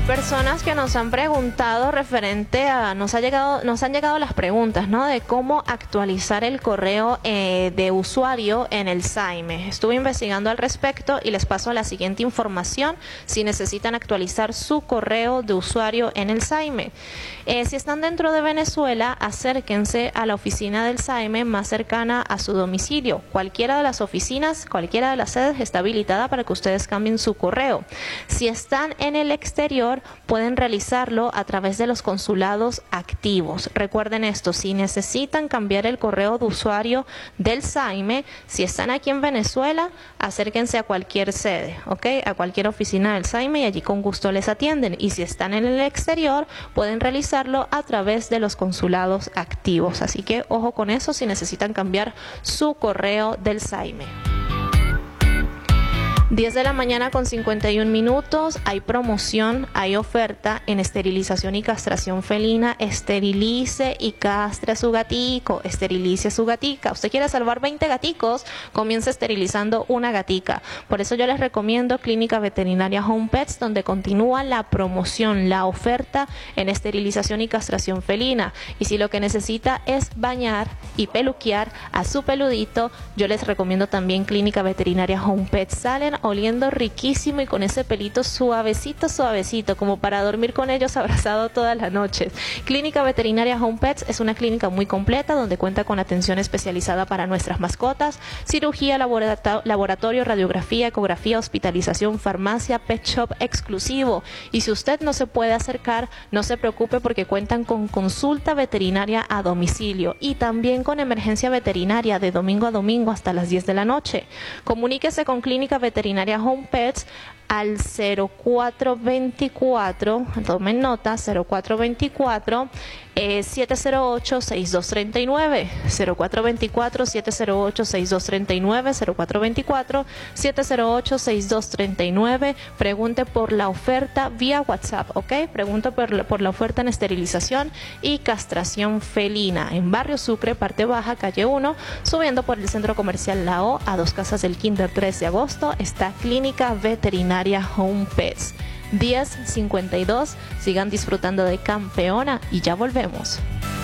Personas que nos han preguntado referente a, nos han llegado las preguntas, ¿no? De cómo actualizar el correo de usuario en el Saime. Estuve investigando al respecto y les paso la siguiente información si necesitan actualizar su correo de usuario en el Saime. Si están dentro de Venezuela, acérquense a la oficina del Saime más cercana a su domicilio. Cualquiera de las oficinas, cualquiera de las sedes está habilitada para que ustedes cambien su correo. Si están en el exterior, pueden realizarlo a través de los consulados activos. Recuerden esto, si necesitan cambiar el correo de usuario del Saime, si están aquí en Venezuela, acérquense a cualquier sede, ¿ok? A cualquier oficina del Saime y allí con gusto les atienden. Y si están en el exterior, pueden realizarlo a través de los consulados activos. Así que ojo con eso si necesitan cambiar su correo del Saime. 10 de la mañana con 51 minutos, hay promoción, hay oferta en esterilización y castración felina. Esterilice y castre a su gatico, esterilice a su gatica. Usted quiere salvar 20 gaticos, comienza esterilizando una gatica. Por eso yo les recomiendo Clínica Veterinaria Home Pets, donde continúa la promoción, la oferta en esterilización y castración felina. Y si lo que necesita es bañar y peluquear a su peludito, yo les recomiendo también Clínica Veterinaria Home Pets. Salen oliendo riquísimo y con ese pelito suavecito, suavecito, como para dormir con ellos abrazado todas las noches. Clínica Veterinaria Home Pets es una clínica muy completa donde cuenta con atención especializada para nuestras mascotas, cirugía, laboratorio, radiografía, ecografía, hospitalización, farmacia, pet shop exclusivo. Y si usted no se puede acercar, no se preocupe porque cuentan con consulta veterinaria a domicilio y también con emergencia veterinaria de domingo a domingo hasta las 10 de la noche. Comuníquese con Clínica Veterinaria Home Pets al 0424, tomen nota, 0424 708-6239, 0424-708-6239, 0424-708-6239. Pregunte por la oferta vía WhatsApp, ¿ok? Pregunte por la oferta en esterilización y castración felina en Barrio Sucre, parte baja, calle 1, subiendo por el Centro Comercial La O, a 2 casas del Kinder 3 de agosto, está Clínica Veterinaria Home Pets. 10:52, sigan disfrutando de Campeona y ya volvemos.